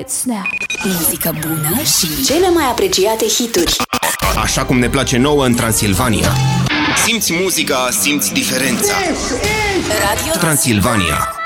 Quiet Snap. Muzică bună și cele mai apreciate hituri. Așa cum ne place nouă în Transilvania. Simți muzica, simți diferența. Radio Transilvania.